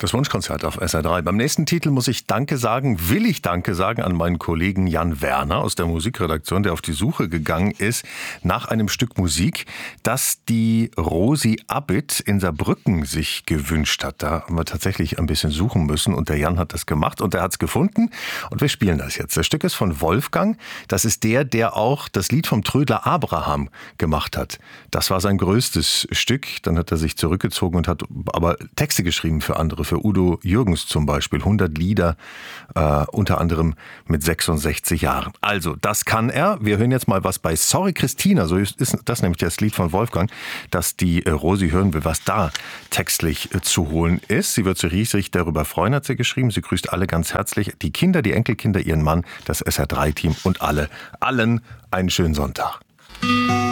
Das Wunschkonzert auf SR3. Beim nächsten Titel muss ich Danke sagen, will ich Danke sagen an meinen Kollegen Jan Werner aus der Musikredaktion, der auf die Suche gegangen ist nach einem Stück Musik, das die Rosi Abit in Saarbrücken sich gewünscht hat. Da haben wir tatsächlich ein bisschen suchen müssen und der Jan hat das gemacht und er hat es gefunden und wir spielen das jetzt. Das Stück ist von Wolfgang. Das ist der auch das Lied vom Trödler Abraham gemacht hat. Das war sein größtes Stück. Dann hat er sich zurückgezogen und hat aber Texte geschrieben für andere, für Udo Jürgens zum Beispiel, 100 Lieder, unter anderem mit 66 Jahren. Also, das kann er. Wir hören jetzt mal was bei Sorry Christina, so ist das nämlich das Lied von Wolfgang, dass die Rosi hören will, was da textlich zu holen ist. Sie wird sich riesig darüber freuen, hat sie geschrieben. Sie grüßt alle ganz herzlich, die Kinder, die Enkelkinder, ihren Mann, das SR3-Team und allen einen schönen Sonntag.